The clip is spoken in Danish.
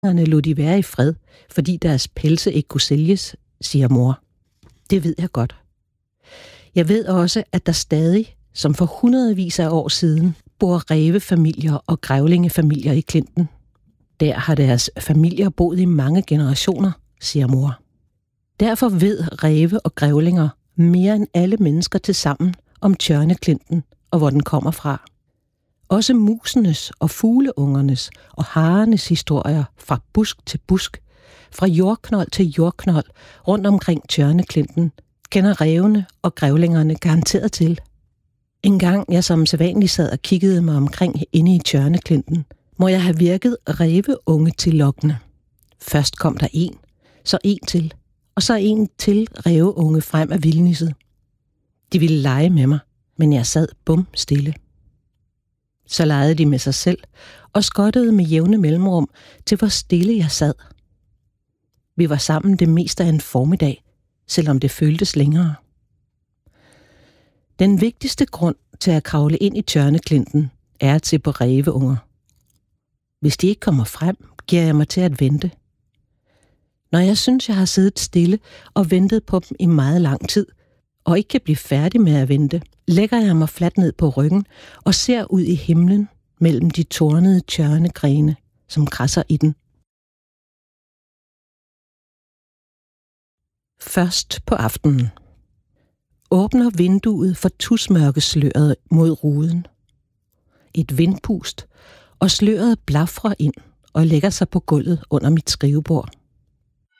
lod de være i fred, fordi deres pelse ikke kunne sælges, siger mor. Det ved jeg godt. Jeg ved også, at der stadig, som for hundredvis af år siden, bor rævefamilier og grævlingefamilier i Klinten. Der har deres familier boet i mange generationer, siger mor. Derfor ved ræve og grævlinger mere end alle mennesker tilsammen om Tjørneklinten og hvor den kommer fra. Også musenes og fugleungernes og harenes historier fra busk til busk, fra jordknold til jordknold rundt omkring Tjørneklinten, kender rævene og grævlingerne garanteret til. En gang jeg som sædvanligt sad og kiggede mig omkring inde i Tjørneklinten, må jeg have virket ræveunge tillokkende. Først kom der en, så en til, og så en til ræveunge frem af vildnisset. De ville lege med mig, men jeg sad bum stille. Så legede de med sig selv og skottede med jævne mellemrum til hvor stille jeg sad. Vi var sammen det meste af en formiddag, selvom det føltes længere. Den vigtigste grund til at kravle ind i Tjørneklinten er at se på ræveunger. Hvis de ikke kommer frem, giver jeg mig til at vente. Når jeg synes, jeg har siddet stille og ventet på dem i meget lang tid, og ikke kan blive færdig med at vente, lægger jeg mig fladt ned på ryggen og ser ud i himlen mellem de tornede tjørnegrene, som krasser i den. Først på aftenen. Åbner vinduet for tusmørkesløret mod ruden. Et vindpust, og sløret blafrer ind og lægger sig på gulvet under mit skrivebord.